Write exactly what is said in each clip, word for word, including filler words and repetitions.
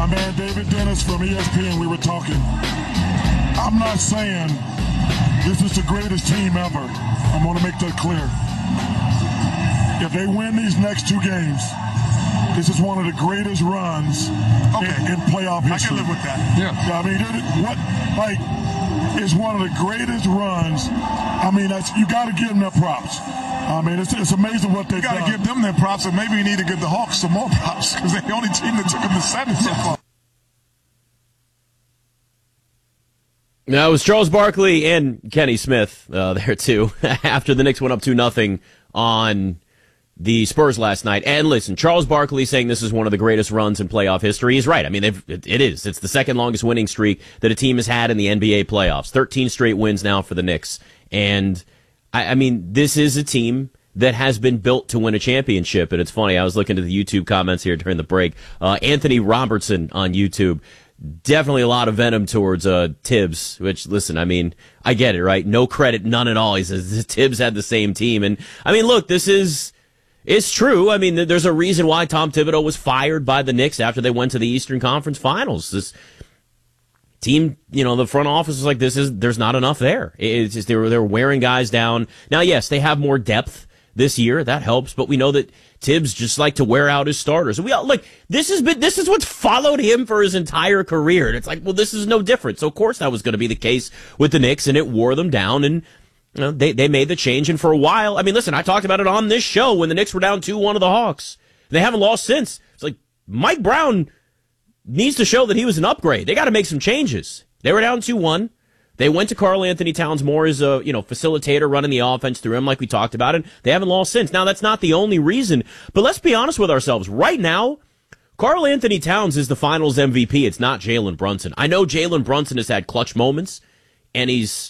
My man David Dennis from E S P N, we were talking. I'm not saying this is the greatest team ever. I'm going to make that clear. If they win these next two games, this is one of the greatest runs okay. in, in playoff history. I can live with that. Yeah. yeah I mean, it, what like it's one of the greatest runs. I mean, that's you got to give them their props. I mean, it's, it's amazing what they've done. You got to give them their props, and maybe you need to give the Hawks some more props because they're the only team that took them to seven so far. Now, it was Charles Barkley and Kenny Smith uh, there, too, after the Knicks went up two nothing on the Spurs last night. And listen, Charles Barkley saying this is one of the greatest runs in playoff history. He's right. I mean, it, it is. It's the second longest winning streak that a team has had in the N B A playoffs. thirteen straight wins now for the Knicks. And, I, I mean, this is a team that has been built to win a championship. And it's funny, I was looking at the YouTube comments here during the break. Uh, Anthony Robertson on YouTube. Definitely a lot of venom towards uh, Tibbs, which, listen, I mean, I get it, right? No credit, none at all. He says Tibbs had the same team. And, I mean, look, this is, it's true. I mean, there's a reason why Tom Thibodeau was fired by the Knicks after they went to the Eastern Conference Finals. This team, you know, the front office was like, this is, there's not enough there. It's just, they were, they were wearing guys down. Now, yes, they have more depth this year. That helps, but we know that Tibbs just like to wear out his starters. We all, look, this has been, this is what's followed him for his entire career. And it's like, well, this is no different. So of course that was going to be the case with the Knicks, and it wore them down, and you know, they, they made the change. And for a while, I mean, listen, I talked about it on this show when the Knicks were down two one to the Hawks. They haven't lost since. It's like, Mike Brown needs to show that he was an upgrade. They got to make some changes. They were down two one. They went to Karl Anthony Towns more as a, you know, facilitator running the offense through him like we talked about, and they haven't lost since. Now, that's not the only reason, but let's be honest with ourselves. Right now, Karl Anthony Towns is the finals M V P. It's not Jalen Brunson. I know Jalen Brunson has had clutch moments, and he's,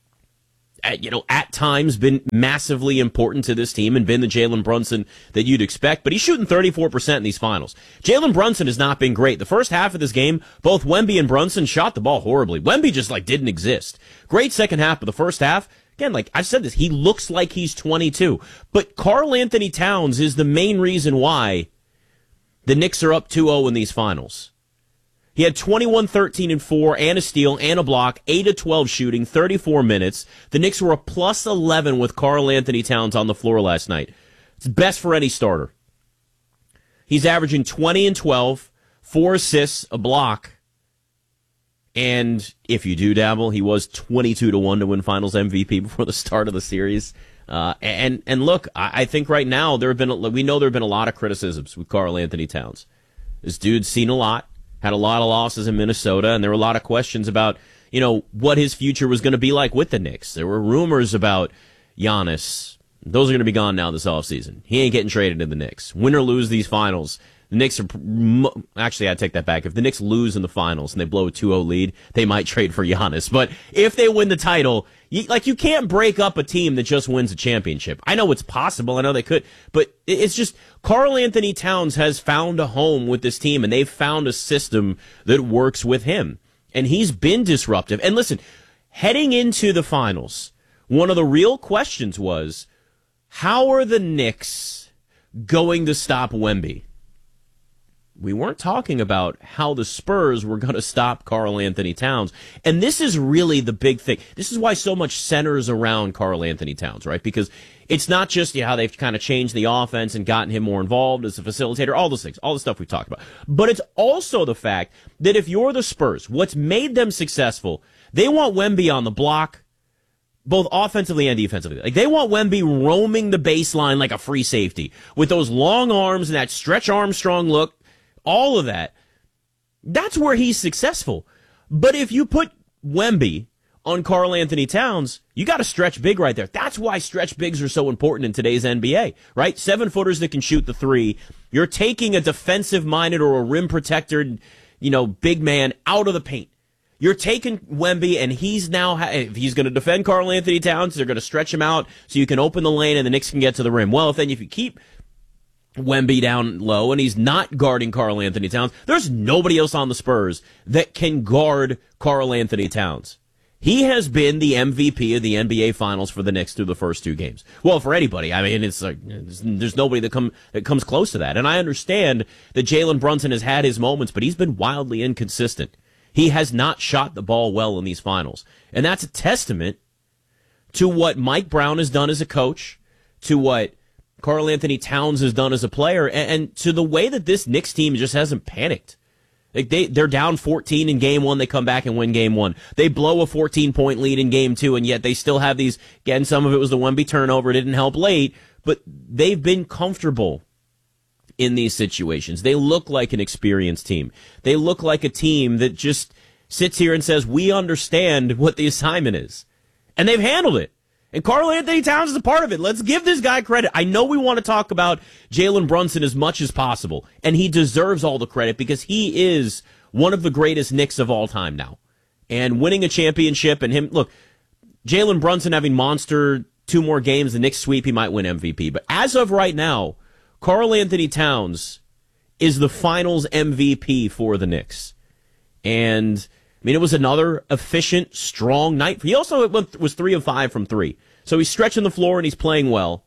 at, you know, at times been massively important to this team and been the Jalen Brunson that you'd expect, but he's shooting thirty-four percent in these finals. Jalen Brunson has not been great. The first half of this game, both Wemby and Brunson shot the ball horribly. Wemby just, like, didn't exist. Great second half, but the first half, again, like I've said this, he looks like he's twenty-two. But Karl Anthony Towns is the main reason why the Knicks are up two oh in these finals. He had twenty-one, thirteen, and four, and a steal, and a block, eight of twelve shooting, thirty-four minutes. The Knicks were a plus eleven with Karl Anthony Towns on the floor last night. It's best for any starter. He's averaging twenty and twelve, four assists, a block. And if you do dabble, he was twenty-two to one to win finals M V P before the start of the series. Uh, and, and look, I, I think right now there have been, we know there have been a lot of criticisms with Karl Anthony Towns. This dude's seen a lot. Had a lot of losses in Minnesota, and there were a lot of questions about, you know, what his future was going to be like with the Knicks. There were rumors about Giannis. Those are going to be gone now this offseason. He ain't getting traded to the Knicks. Win or lose these finals, the Knicks are... Actually, I take that back. If the Knicks lose in the finals and they blow a two oh lead, they might trade for Giannis. But if they win the title, you, like, you can't break up a team that just wins a championship. I know it's possible. I know they could. But it's just... Karl Anthony Towns has found a home with this team, and they've found a system that works with him. And he's been disruptive. And listen, heading into the finals, one of the real questions was, how are the Knicks going to stop Wemby? We weren't talking about how the Spurs were going to stop Karl Anthony Towns. And this is really the big thing. This is why so much centers around Karl Anthony Towns, right? Because it's not just you know, how they've kind of changed the offense and gotten him more involved as a facilitator, all those things, all the stuff we've talked about. But it's also the fact that if you're the Spurs, what's made them successful, they want Wemby on the block, both offensively and defensively. Like, they want Wemby roaming the baseline like a free safety with those long arms and that Stretch Armstrong look. All of that, that's where he's successful. But if you put Wemby on Karl Anthony Towns, you got to stretch big right there. That's why stretch bigs are so important in today's N B A, right? Seven footers that can shoot the three. You're taking a defensive minded or a rim protector, you know, big man out of the paint. You're taking Wemby, and he's now, ha- if he's going to defend Karl Anthony Towns, they're going to stretch him out so you can open the lane and the Knicks can get to the rim. Well, if then if you keep Wemby down low and he's not guarding Karl Anthony Towns, there's nobody else on the Spurs that can guard Karl Anthony Towns. He has been the M V P of the N B A Finals for the Knicks through the first two games. Well, for anybody. I mean, it's like there's nobody that come that comes close to that. And I understand that Jalen Brunson has had his moments, but he's been wildly inconsistent. He has not shot the ball well in these finals. And that's a testament to what Mike Brown has done as a coach, to what Karl Anthony Towns has done as a player, and, and to the way that this Knicks team just hasn't panicked. Like they, they're down fourteen in game one. They come back and win game one. They blow a fourteen-point lead in game two, and yet they still have these, again, some of it was the Wemby turnover. It didn't help late, but they've been comfortable in these situations. They look like an experienced team. They look like a team that just sits here and says, we understand what the assignment is. And they've handled it. And Karl Anthony Towns is a part of it. Let's give this guy credit. I know we want to talk about Jalen Brunson as much as possible, and he deserves all the credit because he is one of the greatest Knicks of all time now. And winning a championship and him, look, Jalen Brunson having monster two more games, the Knicks sweep, he might win M V P. But as of right now, Karl Anthony Towns is the finals M V P for the Knicks. And I mean, it was another efficient, strong night. He also was three of five from three. So he's stretching the floor and he's playing well.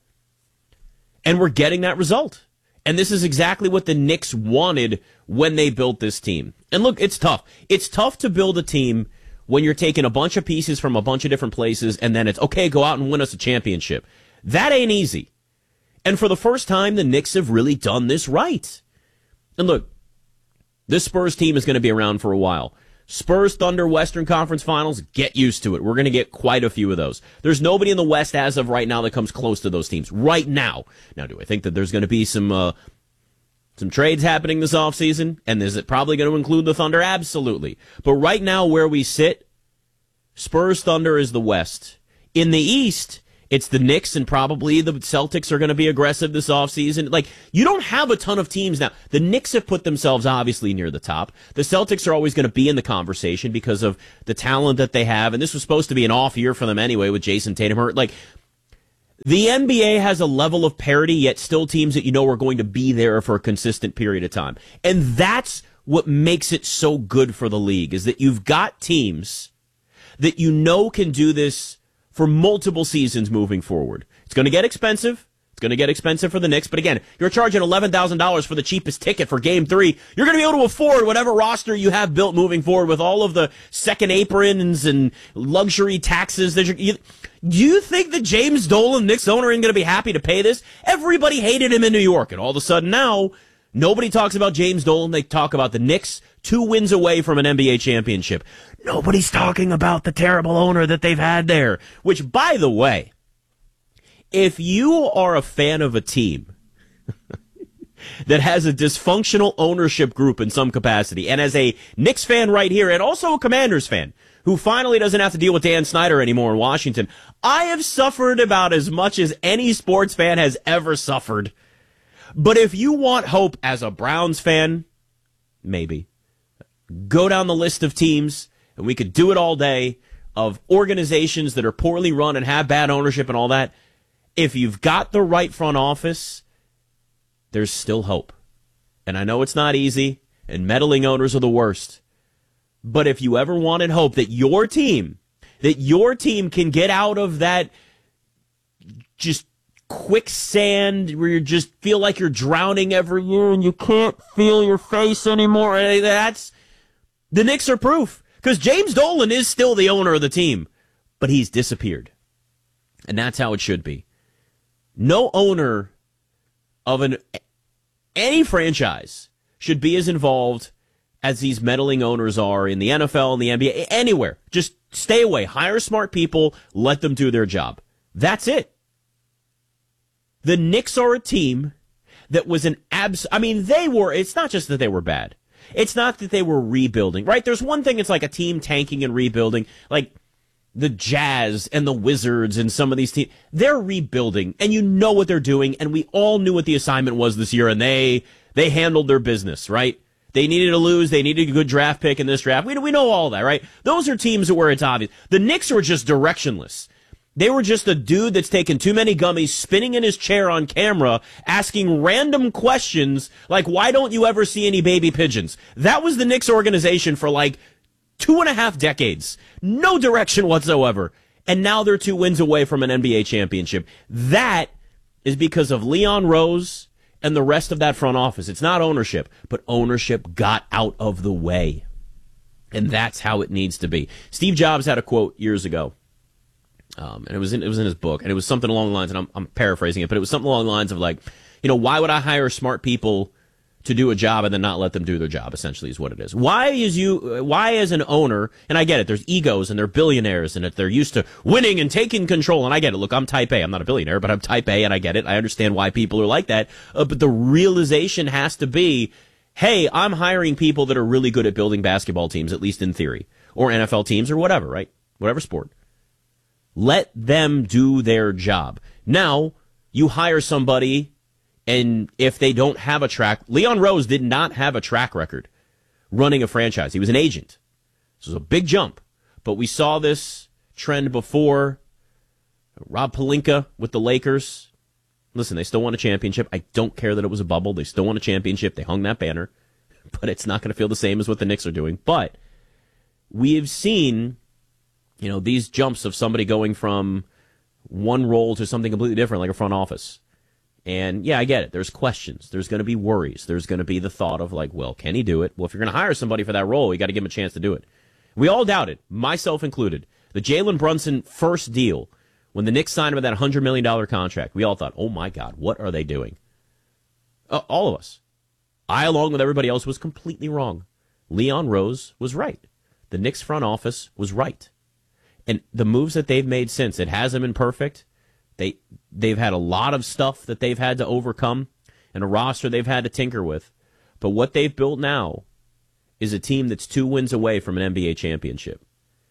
And we're getting that result. And this is exactly what the Knicks wanted when they built this team. And look, it's tough. It's tough to build a team when you're taking a bunch of pieces from a bunch of different places and then it's, okay, go out and win us a championship. That ain't easy. And for the first time, the Knicks have really done this right. And look, this Spurs team is going to be around for a while. Spurs Thunder Western Conference Finals, get used to it. We're going to get quite a few of those. There's nobody in the West as of right now that comes close to those teams right now. Now, do I think that there's going to be some uh, some trades happening this offseason? And is it probably going to include the Thunder? Absolutely. But right now where we sit, Spurs Thunder is the West. In the East, it's the Knicks and probably the Celtics are going to be aggressive this offseason. Like, you don't have a ton of teams now. The Knicks have put themselves obviously near the top. The Celtics are always going to be in the conversation because of the talent that they have. And this was supposed to be an off year for them anyway with Jason Tatum hurt. Like, the N B A has a level of parity, yet still teams that you know are going to be there for a consistent period of time. And that's what makes it so good for the league, is that you've got teams that you know can do this for multiple seasons moving forward. It's going to get expensive. It's going to get expensive for the Knicks. But again, you're charging eleven thousand dollars for the cheapest ticket for game three. You're going to be able to afford whatever roster you have built moving forward with all of the second aprons and luxury taxes. That you're, you, do you think that James Dolan, Knicks owner, isn't going to be happy to pay this? Everybody hated him in New York. And all of a sudden now, nobody talks about James Dolan. They talk about the Knicks, two wins away from an N B A championship. Nobody's talking about the terrible owner that they've had there. Which, by the way, if you are a fan of a team that has a dysfunctional ownership group in some capacity, and as a Knicks fan right here, and also a Commanders fan, who finally doesn't have to deal with Dan Snyder anymore in Washington, I have suffered about as much as any sports fan has ever suffered. But if you want hope as a Browns fan, maybe. Go down the list of teams, and we could do it all day, of organizations that are poorly run and have bad ownership and all that. If you've got the right front office, there's still hope. And I know it's not easy, and meddling owners are the worst. But if you ever wanted hope that your team, that your team can get out of that just quicksand where you just feel like you're drowning every year and you can't feel your face anymore, that's, the Knicks are proof. Because James Dolan is still the owner of the team, but he's disappeared. And that's how it should be. No owner of an any franchise should be as involved as these meddling owners are in the N F L and the N B A, anywhere. Just stay away. Hire smart people. Let them do their job. That's it. The Knicks are a team that was an abs... I mean, they were... It's not just that they were bad. It's not that they were rebuilding, right? There's one thing, it's like a team tanking and rebuilding, like the Jazz and the Wizards and some of these teams. They're rebuilding, and you know what they're doing, and we all knew what the assignment was this year, and they they handled their business, right? They needed to lose. They needed a good draft pick in this draft. We, we know all that, right? Those are teams where it's obvious. The Knicks were just directionless. They were just a dude that's taken too many gummies, spinning in his chair on camera, asking random questions like, why don't you ever see any baby pigeons? That was the Knicks organization for like Two and a half decades. No direction whatsoever. And now they're two wins away from an N B A championship. That is because of Leon Rose and the rest of that front office. It's not ownership, but ownership got out of the way. And that's how it needs to be. Steve Jobs had a quote years ago. Um, and it was in, it was in his book, and it was something along the lines, and I'm, I'm paraphrasing it, but it was something along the lines of like, you know, why would I hire smart people to do a job and then not let them do their job, essentially is what it is. Why is you, why as an owner, and I get it, there's egos and they're billionaires and they're used to winning and taking control, and I get it. Look, I'm type A. I'm not a billionaire, but I'm type A, and I get it. I understand why people are like that. Uh, but the realization has to be, hey, I'm hiring people that are really good at building basketball teams, at least in theory, or N F L teams or whatever, right? Whatever sport. Let them do their job. Now, you hire somebody, and if they don't have a track, Leon Rose did not have a track record running a franchise. He was an agent. This was a big jump. But we saw this trend before. Rob Pelinka with the Lakers. Listen, they still won a championship. I don't care that it was a bubble. They still won a championship. They hung that banner. But it's not going to feel the same as what the Knicks are doing. But we have seen, you know, these jumps of somebody going from one role to something completely different, like a front office. And, yeah, I get it. There's questions. There's going to be worries. There's going to be the thought of, like, well, can he do it? Well, if you're going to hire somebody for that role, you got to give him a chance to do it. We all doubted, myself included, the Jalen Brunson first deal, when the Knicks signed him with that one hundred million dollars contract, we all thought, oh, my God, what are they doing? Uh, all of us. I, along with everybody else, was completely wrong. Leon Rose was right. The Knicks front office was right. And the moves that they've made since, it hasn't been perfect. They, they've had a lot of stuff that they've had to overcome and a roster they've had to tinker with. But what they've built now is a team that's two wins away from an N B A championship.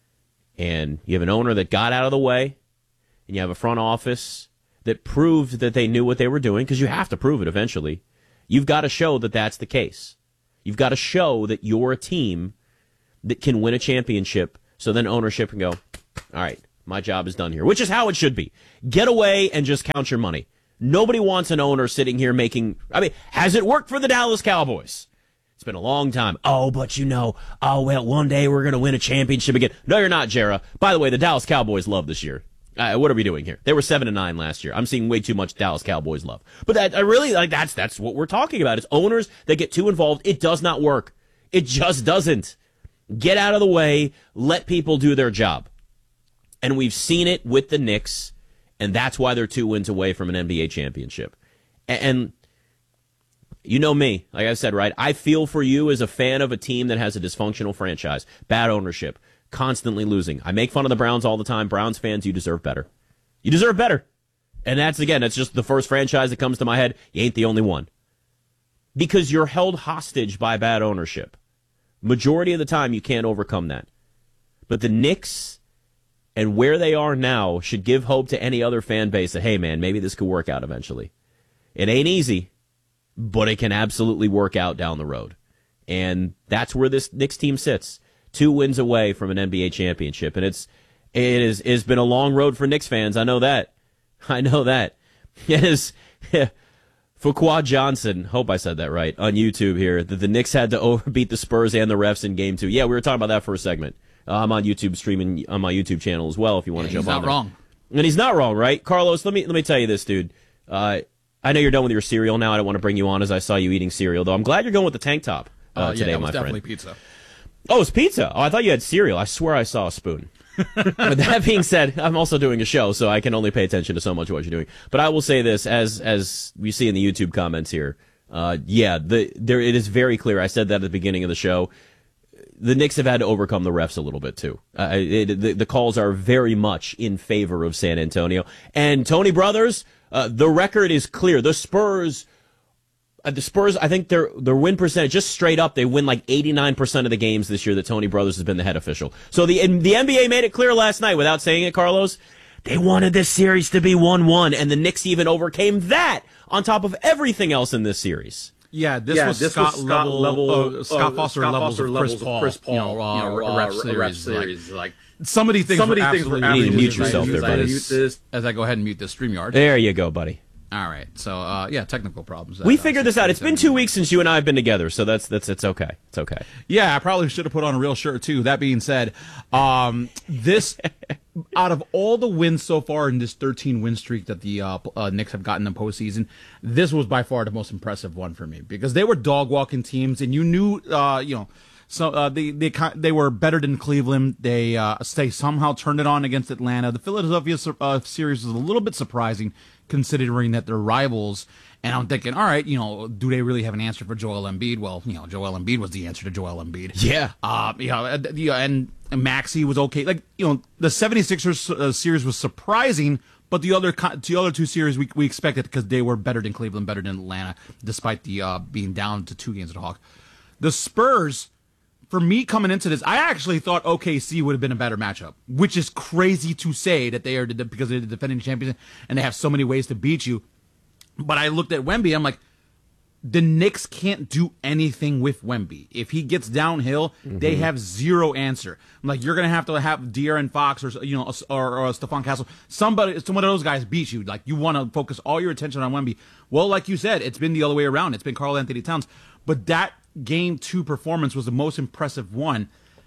And you have an owner that got out of the way, and you have a front office that proved that they knew what they were doing, because you have to prove it eventually. You've got to show that that's the case. You've got to show that you're a team that can win a championship, so then ownership can go, all right, my job is done here, which is how it should be. Get away and just count your money. Nobody wants an owner sitting here making, I mean, has it worked for the Dallas Cowboys? It's been a long time. Oh, but you know, oh, well, one day we're going to win a championship again. No, you're not, Jera. By the way, the Dallas Cowboys love this year. Uh, what are we doing here? They were seven and nine last year. I'm seeing way too much Dallas Cowboys love. But that, I really, like, that's, that's what we're talking about. It's owners that get too involved. It does not work. It just doesn't. Get out of the way. Let people do their job. And we've seen it with the Knicks, and that's why they're two wins away from an N B A championship. And, and you know me, like I said, right? I feel for you as a fan of a team that has a dysfunctional franchise, bad ownership, constantly losing. I make fun of the Browns all the time. Browns fans, you deserve better. You deserve better. And that's, again, that's just the first franchise that comes to my head. You ain't the only one. Because you're held hostage by bad ownership. Majority of the time, you can't overcome that. But the Knicks and where they are now should give hope to any other fan base that, hey, man, maybe this could work out eventually. It ain't easy, but it can absolutely work out down the road. And that's where this Knicks team sits. Two wins away from an N B A championship. And it's, it is, it's been a long road for Knicks fans. I know that. I know that. It is, Fuqua Johnson, hope I said that right, on YouTube here, that the Knicks had to overbeat the Spurs and the refs in game two. Yeah, we were talking about that for a segment. Uh, I'm on YouTube streaming on my YouTube channel as well if you want to yeah, jump on. He's not wrong. And he's not wrong, right? Carlos, let me let me tell you this, dude. Uh, I know you're done with your cereal now. I don't want to bring you on as I saw you eating cereal, though. I'm glad you're going with the tank top uh, uh, yeah, today, that was my definitely friend. pizza. Oh, it's pizza. Oh, I thought you had cereal. I swear I saw a spoon. But that being said, I'm also doing a show, so I can only pay attention to so much of what you're doing. But I will say this, as as we see in the YouTube comments here, uh, yeah, the there it is very clear. I said that at the beginning of the show. The Knicks have had to overcome the refs a little bit, too. Uh, it, the, the calls are very much in favor of San Antonio. And Tony Brothers, uh, the record is clear. The Spurs, uh, the Spurs, I think their their win percentage, just straight up, they win like eighty-nine percent of the games this year that Tony Brothers has been the head official. So the, the N B A made it clear last night, without saying it, Carlos, they wanted this series to be one one, and the Knicks even overcame that on top of everything else in this series. Yeah, this yeah, was this Scott, was Scott level, level, uh, Scott uh, Foster Scott levels, Foster of levels Chris Paul, of Chris Paul, you know, uh, you know, uh, ref ref series. series. Like, Like, some of these things some were of these things absolutely were You need to mute outrageous. yourself As I- there, buddy. as, as I go ahead and mute this StreamYard. There you go, buddy. All right. So, uh, yeah, technical problems. We Uh, figured this out. It's been two weeks since you and I have been together, so that's that's it's okay. It's okay. Yeah, I probably should have put on a real shirt, too. That being said, um, this, out of all the wins so far in this thirteen-win streak that the uh, uh, Knicks have gotten in the postseason, this was by far the most impressive one for me because they were dog-walking teams, and you knew, uh, you know, so uh, they they they were better than Cleveland. They uh, they somehow turned it on against Atlanta. The Philadelphia uh, series was a little bit surprising, considering that they're rivals. And I'm thinking, all right, you know, do they really have an answer for Joel Embiid? Well, you know, Joel Embiid was the answer to Joel Embiid. Yeah. Uh, you know, and, and Maxey was okay. Like, you know, the 76ers uh, series was surprising, but the other the other two series we we expected because they were better than Cleveland, better than Atlanta, despite the uh, being down to two games at Hawks. The Spurs, for me coming into this, I actually thought O K C would have been a better matchup, which is crazy to say that they are the, because they're the defending champions and they have so many ways to beat you. But I looked at Wemby, I'm like, the Knicks can't do anything with Wemby. If he gets downhill, mm-hmm. they have zero answer. I'm like, you're going to have to have De'Aaron Fox or, you know, or, or Stephon Castle. Somebody, some of those guys beat you. Like, you want to focus all your attention on Wemby. Well, like you said, it's been the other way around. It's been Karl Anthony Towns. But that game two performance was the most impressive one.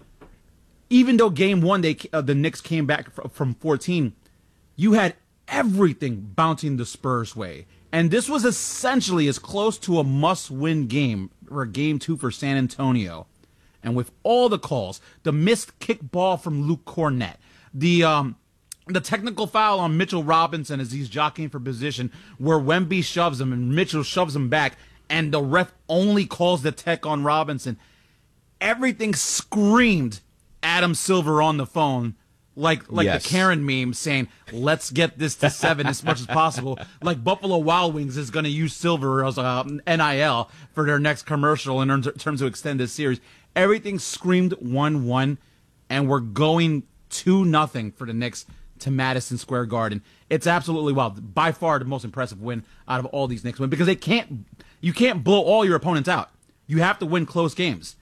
Even though game one, they uh, the Knicks came back fr- from fourteen, you had everything bouncing the Spurs' way. And this was essentially as close to a must-win game for game two for San Antonio. And with all the calls, the missed kick ball from Luke Cornett, the um, the technical foul on Mitchell Robinson as he's jockeying for position, where Wemby shoves him and Mitchell shoves him back, and the ref only calls the tech on Robinson. Everything screamed Adam Silver on the phone. Like like yes. the Karen meme saying, let's get this to seven as much as possible. Like Buffalo Wild Wings is going to use Silver as a N I L for their next commercial in terms of extend this series. Everything screamed one one, and we're going two nothing for the Knicks to Madison Square Garden. It's absolutely wild. By far the most impressive win out of all these Knicks wins because they can't, you can't blow all your opponents out. You have to win close games.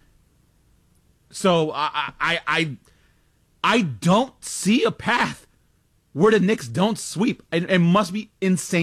So I I I. I don't see a path where the Knicks don't sweep. It, it must be insane.